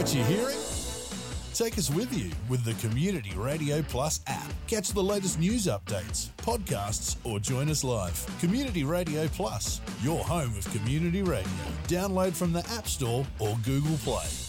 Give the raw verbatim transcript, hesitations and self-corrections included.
what you're hearing? Take us with you with the Community Radio Plus app. Catch the latest news updates, podcasts, or join us live. Community Radio Plus, your home of community radio. Download from the App Store or Google Play.